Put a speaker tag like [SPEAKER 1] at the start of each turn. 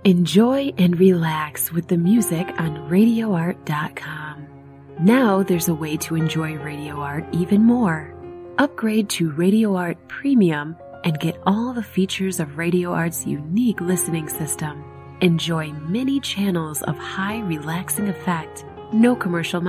[SPEAKER 1] Enjoy and relax with the music on RadioArt.com. Now there's a way to enjoy Radio Art even more. Upgrade to Radio Art Premium and get all the features of Radio Art's unique listening system. Enjoy many channels of high relaxing effect, no commercial